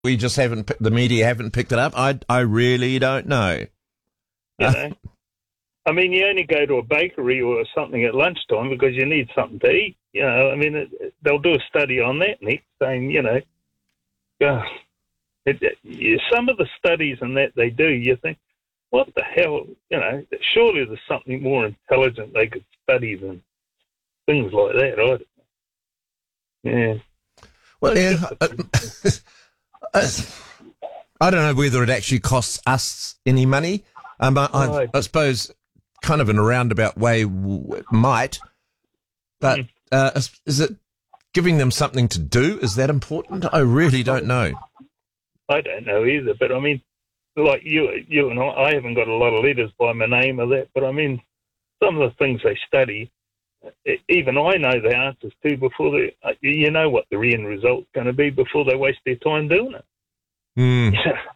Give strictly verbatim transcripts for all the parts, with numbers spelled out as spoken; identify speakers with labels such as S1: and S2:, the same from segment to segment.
S1: we just haven't, pi- the media haven't picked it up. I, I really don't know.
S2: You know, I mean, you only go to a bakery or something at lunchtime because you need something to eat. You know, I mean, it, it, they'll do a study on that, Nick, saying, you know, uh, it, it, some of the studies and that they do, you think, what the hell, you know, surely there's something more intelligent they could study than things like that. I don't know. Yeah.
S1: Well, yeah. Uh, I don't know whether it actually costs us any money. Um, I, I, I suppose kind of in a roundabout way w- it might, but uh, is, is it giving them something to do? Is that important? I really don't know.
S2: I don't know either, but I mean, like you, you and I, I haven't got a lot of letters by my name of that, but I mean, some of the things they study, even I know the answers to before they, you know what the end result's going to be before they waste their time doing it.
S1: Mm.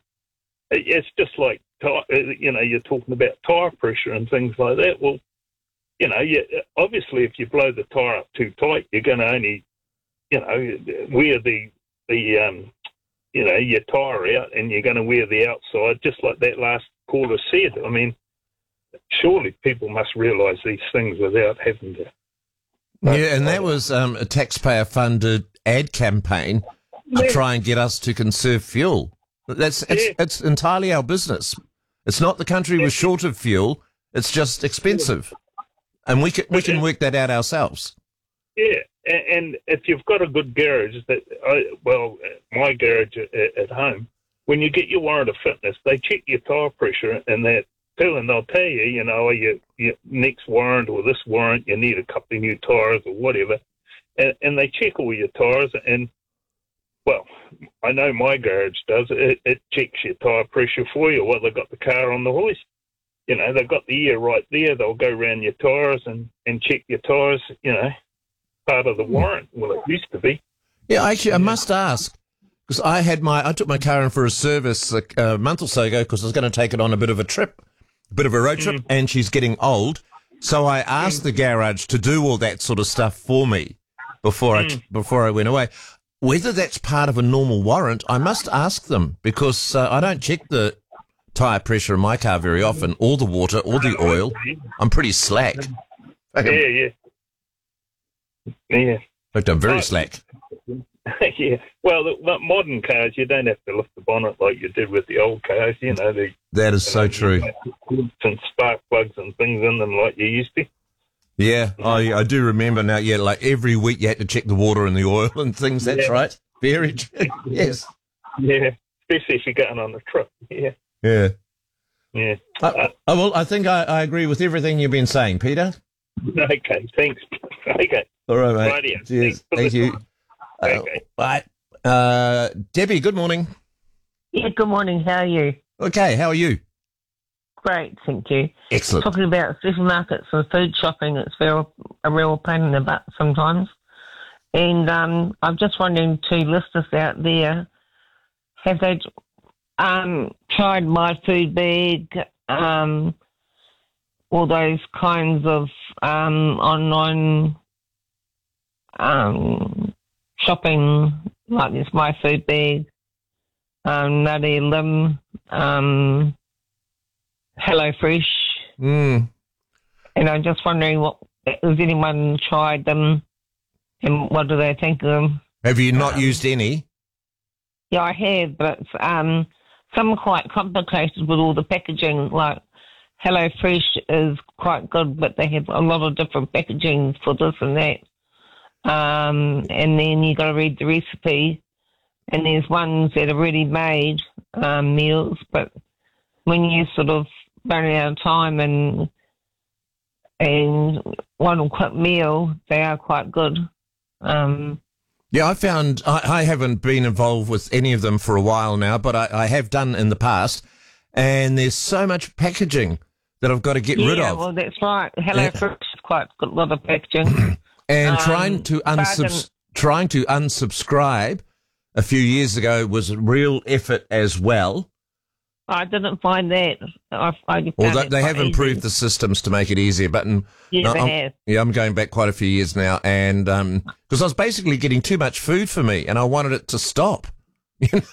S2: It's just like, you know, you're talking about tyre pressure and things like that. Well, you know, you, obviously if you blow the tyre up too tight, you're going to only, you know, wear the, the um, you know, your tyre out and you're going to wear the outside, just like that last caller said. I mean, surely people must realise these things without having to.
S1: Yeah, and that was um, a taxpayer-funded ad campaign to
S2: yeah.
S1: try and get us to conserve fuel. That's it's,
S2: Yeah.
S1: it's entirely our business. It's not the country was short of fuel. It's just expensive, and we can we can work that out ourselves.
S2: Yeah, and, and if you've got a good garage, that I, well, my garage at, at home, when you get your warrant of fitness, they check your tyre pressure and that too, and they'll tell you, you know, your, your next warrant or this warrant, you need a couple of new tyres or whatever, and, and they check all your tyres and. Well, I know my garage does. It, it checks your tyre pressure for you while they've got the car on the hoist. You know, they've got the ear right there. They'll go around your tyres and, and check your tyres, you know, part of the warrant. Well, it used to be.
S1: Yeah, actually, I must ask, because I had my, I took my car in for a service a, a month or so ago because I was going to take it on a bit of a trip, a bit of a road trip, mm. and she's getting old. So I asked mm. the garage to do all that sort of stuff for me before mm. I, before I went away. Whether that's part of a normal warrant, I must ask them because uh, I don't check the tyre pressure in my car very often, or the water, or the oil. I'm pretty slack.
S2: Yeah, yeah. Yeah. In
S1: fact, I'm very slack.
S2: Yeah. Well, the, the modern cars, you don't have to lift the bonnet like you did with the old cars. You know, the,
S1: that is so
S2: know,
S1: true.
S2: And spark plugs and things in them like you used to.
S1: Yeah, I, I do remember now, yeah, like every week you had to check the water and the oil and things, that's
S2: yeah.
S1: right. Very true, yes.
S2: Yeah, especially if you're going on a trip, yeah.
S1: Yeah.
S2: Yeah.
S1: Uh, uh, oh, well, I think I, I agree with everything you've been saying, Peter.
S2: Okay, thanks. Okay.
S1: All right, mate.
S2: Radio.
S1: Cheers. Thank you.
S2: Okay.
S1: Uh, bye. Uh, Debbie, good morning.
S3: Yeah, good morning. How are you?
S1: Okay, how are you?
S3: Great, thank you.
S1: Excellent.
S3: Talking about supermarkets and food shopping, it's very, a real pain in the butt sometimes. And um, I'm just wondering to listeners out there, have they um, tried My Food Bag, um, all those kinds of um, online um, shopping, like this My Food Bag, um, Nutty Lim, um, HelloFresh.
S1: Mm.
S3: And I'm just wondering, what has anyone tried them and what do they think of them?
S1: Have you not
S3: um,
S1: used any?
S3: Yeah, I have, but um, some are quite complicated with all the packaging. Like HelloFresh is quite good, but they have a lot of different packaging for this and that. Um, and then you got to read the recipe. And there's ones that are ready-made um, meals, but when you sort of run out of time and and want a quick meal, they are quite good. Um,
S1: yeah, I found I, I haven't been involved with any of them for a while now, but I, I have done in the past, and there's so much packaging that I've got to get
S3: yeah,
S1: rid of.
S3: Well, that's right. HelloFresh yeah. is quite a lot of packaging.
S1: And
S3: um,
S1: trying to unsubs- trying to unsubscribe a few years ago was a real effort as well.
S3: I didn't find that. I, I
S1: well, they, they have easy. improved the systems to make it easier, but um,
S3: yeah,
S1: no,
S3: they
S1: I'm,
S3: have.
S1: Yeah, I'm going back quite a few years now, and because um, I was basically getting too much food for me, and I wanted it to stop. You